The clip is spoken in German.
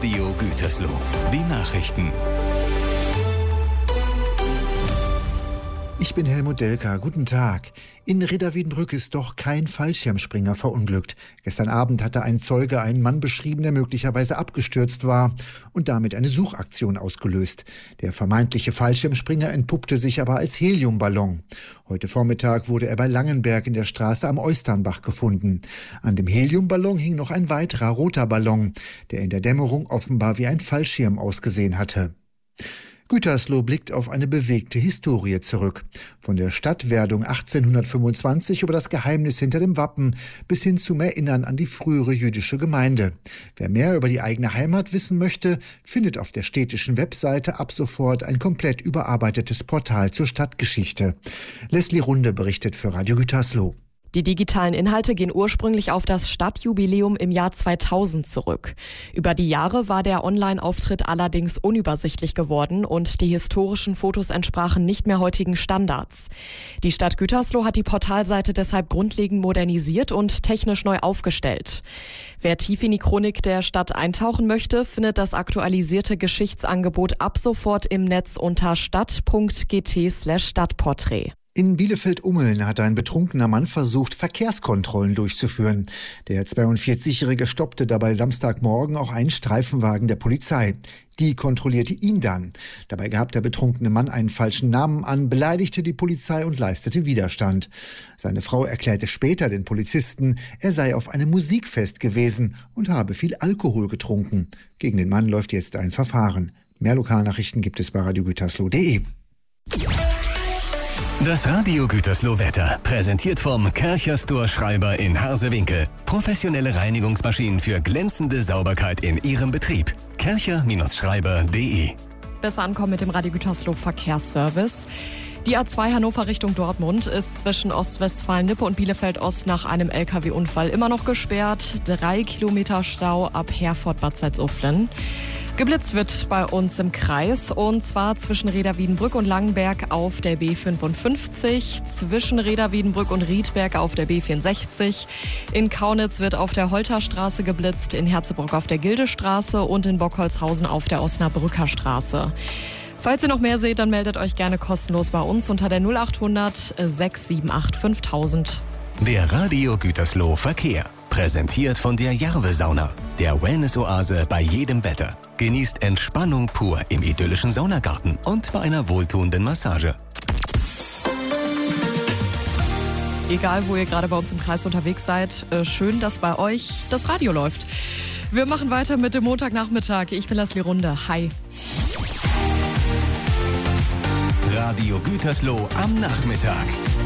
Radio Gütersloh. Die Nachrichten. Ich bin Helmut Delka. Guten Tag. In Reda-Wiedenbrück ist doch kein Fallschirmspringer verunglückt. Gestern Abend hatte ein Zeuge einen Mann beschrieben, der möglicherweise abgestürzt war und damit eine Suchaktion ausgelöst. Der vermeintliche Fallschirmspringer entpuppte sich aber als Heliumballon. Heute Vormittag wurde er bei Langenberg in der Straße am Eusternbach gefunden. An dem Heliumballon hing noch ein weiterer roter Ballon, der in der Dämmerung offenbar wie ein Fallschirm ausgesehen hatte. Gütersloh blickt auf eine bewegte Historie zurück. Von der Stadtwerdung 1825 über das Geheimnis hinter dem Wappen bis hin zum Erinnern an die frühere jüdische Gemeinde. Wer mehr über die eigene Heimat wissen möchte, findet auf der städtischen Webseite ab sofort ein komplett überarbeitetes Portal zur Stadtgeschichte. Leslie Runde berichtet für Radio Gütersloh. Die digitalen Inhalte gehen ursprünglich auf das Stadtjubiläum im Jahr 2000 zurück. Über die Jahre war der Online-Auftritt allerdings unübersichtlich geworden und die historischen Fotos entsprachen nicht mehr heutigen Standards. Die Stadt Gütersloh hat die Portalseite deshalb grundlegend modernisiert und technisch neu aufgestellt. Wer tief in die Chronik der Stadt eintauchen möchte, findet das aktualisierte Geschichtsangebot ab sofort im Netz unter stadt.gt/Stadtporträt. In Bielefeld-Ummeln hat ein betrunkener Mann versucht, Verkehrskontrollen durchzuführen. Der 42-Jährige stoppte dabei Samstagmorgen auch einen Streifenwagen der Polizei. Die kontrollierte ihn dann. Dabei gab der betrunkene Mann einen falschen Namen an, beleidigte die Polizei und leistete Widerstand. Seine Frau erklärte später den Polizisten, er sei auf einem Musikfest gewesen und habe viel Alkohol getrunken. Gegen den Mann läuft jetzt ein Verfahren. Mehr Lokalnachrichten gibt es bei radiogütersloh.de. Das Radio Gütersloh Wetter, präsentiert vom Kärcher Store Schreiber in Harsewinkel. Professionelle Reinigungsmaschinen für glänzende Sauberkeit in Ihrem Betrieb. kärcher-schreiber.de. Besser ankommen mit dem Radio Gütersloh Verkehrsservice. Die A2 Hannover Richtung Dortmund ist zwischen Ostwestfalen-Lippe und Bielefeld-Ost nach einem LKW-Unfall immer noch gesperrt. 3 Kilometer Stau ab Herford-Bad Salzuflen. Geblitzt wird bei uns im Kreis und zwar zwischen Reda-Wiedenbrück und Langenberg auf der B55, zwischen Reda-Wiedenbrück und Riedberg auf der B64. In Kaunitz wird auf der Holterstraße geblitzt, in Herzebrock auf der Gildestraße und in Bockholzhausen auf der Osnabrücker Straße. Falls ihr noch mehr seht, dann meldet euch gerne kostenlos bei uns unter der 0800 678 5000. Der Radio Gütersloh Verkehr. Präsentiert von der Jarve-Sauna, der Wellness-Oase bei jedem Wetter. Genießt Entspannung pur im idyllischen Saunagarten und bei einer wohltuenden Massage. Egal, wo ihr gerade bei uns im Kreis unterwegs seid, schön, dass bei euch das Radio läuft. Wir machen weiter mit dem Montagnachmittag. Ich bin Leslie Runde. Hi. Radio Gütersloh am Nachmittag.